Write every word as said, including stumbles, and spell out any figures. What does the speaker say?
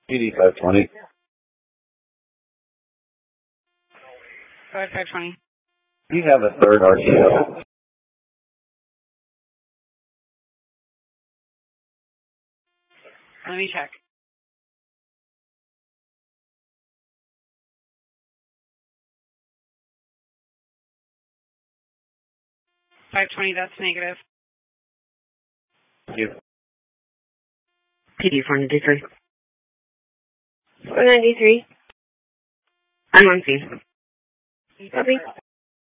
P D five twenty. five five twenty. Do you have a third R T O? Let me check. five twenty, that's negative. Thank you. P D four ninety-three. four ninety-three. I'm on scene. Copy.